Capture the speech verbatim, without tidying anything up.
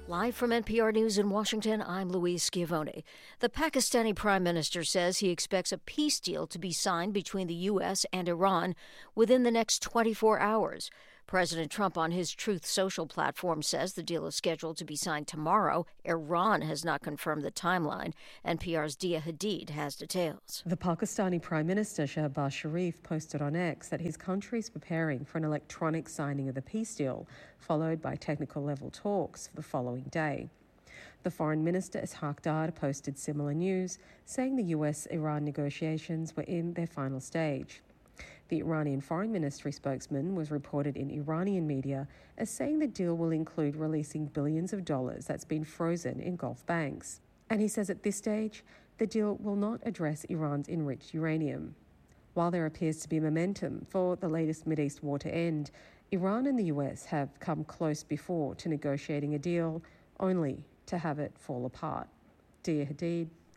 Live from N P R News in Washington, I'm Louise Schiavone. The Pakistani Prime Minister says he expects a peace deal to be signed between the U S and Iran within the next twenty-four hours. President Trump on his Truth Social platform says the deal is scheduled to be signed tomorrow. Iran has not confirmed the timeline. N P R's Dia Hadid has details. The Pakistani Prime Minister Shehbaz Sharif posted on X that his country is preparing for an electronic signing of the peace deal, followed by technical-level talks for the following day. The Foreign Minister Ishaq Dar posted similar news, saying the U S Iran negotiations were in their final stage. The Iranian Foreign Ministry spokesman was reported in Iranian media as saying the deal will include releasing billions of dollars that's been frozen in Gulf banks. And he says at this stage, the deal will not address Iran's enriched uranium. While there appears to be momentum for the latest Mideast war to end, Iran and the U S have come close before to negotiating a deal, only to have it fall apart. Dia Hadid,